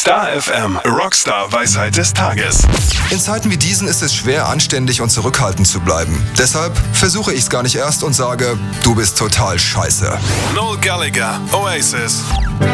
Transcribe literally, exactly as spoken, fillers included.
Star F M, Rockstar Weisheit des Tages. In Zeiten wie diesen ist es schwer, anständig und zurückhaltend zu bleiben. Deshalb versuche ich es gar nicht erst und sage, du bist total scheiße. Noel Gallagher, Oasis.